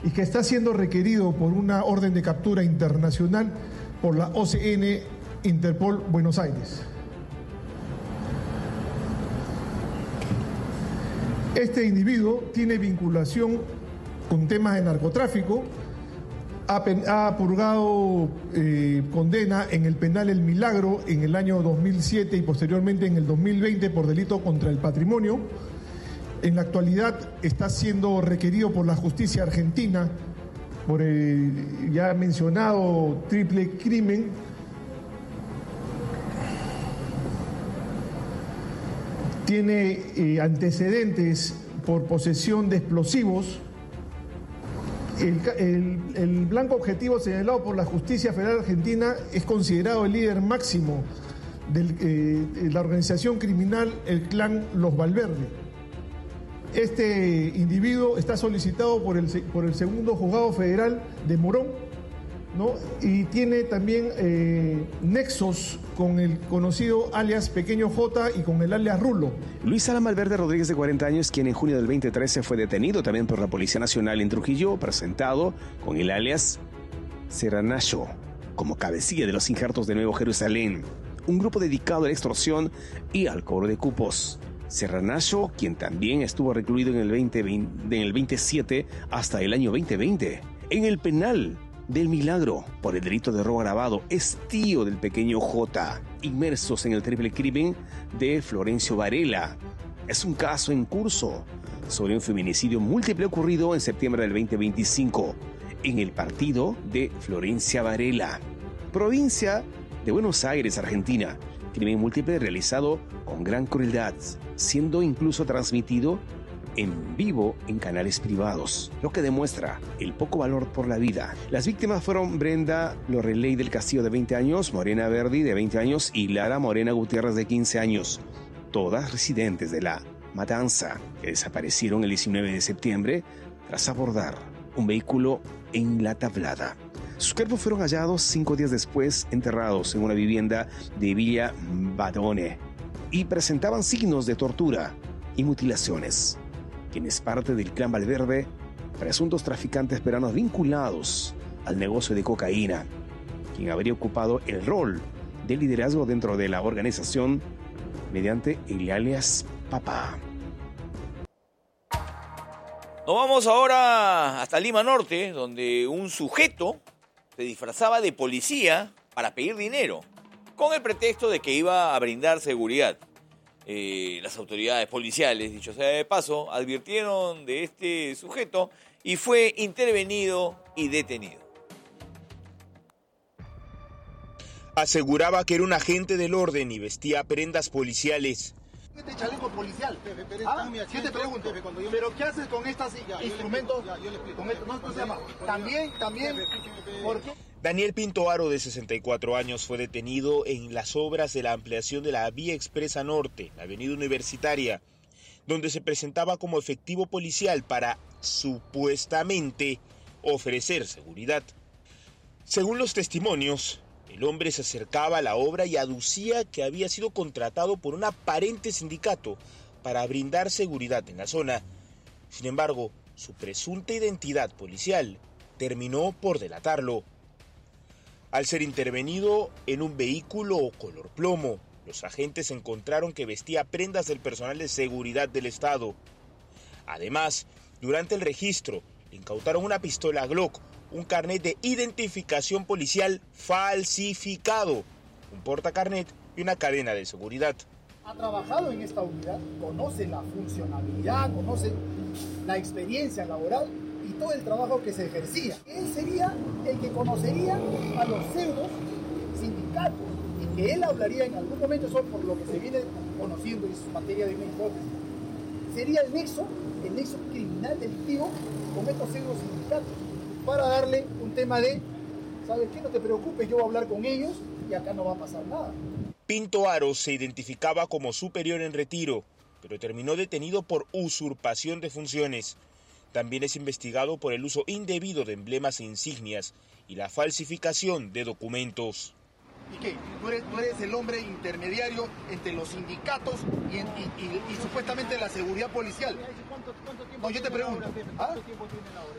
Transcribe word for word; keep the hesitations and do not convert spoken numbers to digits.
y que está siendo requerido por una orden de captura internacional por la O C N Interpol Buenos Aires. Este individuo tiene vinculación con temas de narcotráfico, ha, pen, ha purgado eh, condena en el penal El Milagro en el año dos mil siete y posteriormente en el dos mil veinte por delito contra el patrimonio. En la actualidad está siendo requerido por la justicia argentina por el ya mencionado triple crimen. Tiene eh, antecedentes por posesión de explosivos. El, el, el blanco objetivo señalado por la Justicia Federal Argentina es considerado el líder máximo de eh, la organización criminal, el clan Los Valverde. Este individuo está solicitado por el, por el segundo juzgado federal de Morón, ¿no? Y tiene también eh, nexos con el conocido alias Pequeño J y con el alias Rulo. Luis Alan Valverde Rodríguez, de cuarenta años, quien en junio del veinte trece fue detenido también por la Policía Nacional en Trujillo, presentado con el alias Serranacho como cabecilla de los injertos de Nuevo Jerusalén, un grupo dedicado a la extorsión y al cobro de cupos. Serranacho, quien también estuvo recluido en el, veinte veinte, en el veintisiete hasta el año veinte veinte en el penal del Milagro por el delito de robo agravado, es tío del Pequeño J, inmersos en el triple crimen de Florencio Varela. Es un caso en curso sobre un feminicidio múltiple ocurrido en septiembre del veinte veinticinco en el partido de Florencia Varela, provincia de Buenos Aires, Argentina. Crimen múltiple realizado con gran crueldad, siendo incluso transmitido en vivo en canales privados, lo que demuestra el poco valor por la vida. Las víctimas fueron Brenda Loreley del Castillo, de veinte años, Morena Verdi, de veinte años, y Lara Morena Gutiérrez, de quince años, todas residentes de La Matanza, que desaparecieron el diecinueve de septiembre tras abordar un vehículo en La Tablada. Sus cuerpos fueron hallados cinco días después, enterrados en una vivienda de Villa Badone, y presentaban signos de tortura y mutilaciones. Quien es parte del clan Valverde, presuntos traficantes peruanos vinculados al negocio de cocaína, quien habría ocupado el rol de liderazgo dentro de la organización mediante el alias Papá. Nos vamos ahora hasta Lima Norte, donde un sujeto se disfrazaba de policía para pedir dinero, con el pretexto de que iba a brindar seguridad. Eh, las autoridades policiales, dicho sea de paso, advirtieron de este sujeto y fue intervenido y detenido. Aseguraba que era un agente del orden y vestía prendas policiales. Este chaleco policial. Pepe, pero ¿Ah? ¿Qué te pregunto? Pepe, yo... ¿Pero qué haces con estos instrumentos? Ya, yo le explico. Con esto, no, ¿cómo se llama? También, también. Pepe, ¿por qué? Daniel Pinto Aro, de sesenta y cuatro años, fue detenido en las obras de la ampliación de la Vía Expresa Norte, la avenida Universitaria, donde se presentaba como efectivo policial para, supuestamente, ofrecer seguridad. Según los testimonios, el hombre se acercaba a la obra y aducía que había sido contratado por un aparente sindicato para brindar seguridad en la zona. Sin embargo, su presunta identidad policial terminó por delatarlo. Al ser intervenido en un vehículo color plomo, los agentes encontraron que vestía prendas del personal de seguridad del Estado. Además, durante el registro, le incautaron una pistola Glock, un carnet de identificación policial falsificado, un portacarnet y una cadena de seguridad. Ha trabajado en esta unidad, conoce la funcionalidad, conoce la experiencia laboral y todo el trabajo que se ejercía. Él sería el que conocería a los pseudos sindicatos y que él hablaría en algún momento, eso por lo que se viene conociendo en su materia de una hipótesis. Sería el nexo, el nexo criminal delictivo con estos pseudos sindicatos para darle un tema de, ¿sabes qué? No te preocupes, yo voy a hablar con ellos y acá no va a pasar nada. Pinto Aro se identificaba como superior en retiro, pero terminó detenido por usurpación de funciones. También es investigado por el uso indebido de emblemas e insignias y la falsificación de documentos. ¿Y qué? ¿Tú eres, tú eres el hombre intermediario entre los sindicatos y, en, y, y, y supuestamente la seguridad policial? ¿Cuánto, cuánto tiempo no, yo te pregunto. ¿Ah? ¿Cuánto tiempo tiene la obra?